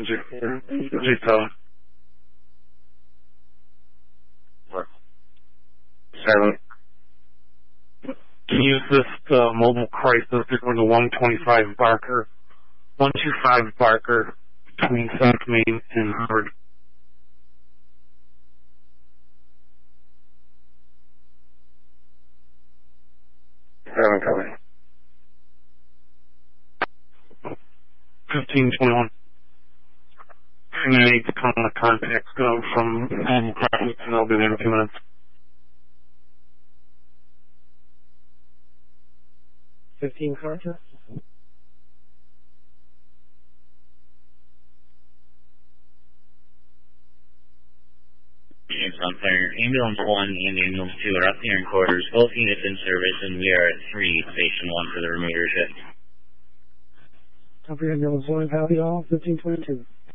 Zeta. Silent. Can you use this mobile crisis to go to 125 Barker, 125 Barker, between South Main and Harvard. Silent coming. 1521. I need to come on contact from crisis, and I'll be there in a few minutes. 15 Carter. On fire. Ambulance 1 and Ambulance 2 are up here in quarters, both units in service, and we are at 3, Station 1 for the remoter shift. Copy Ambulance 1, Pally all, 1522.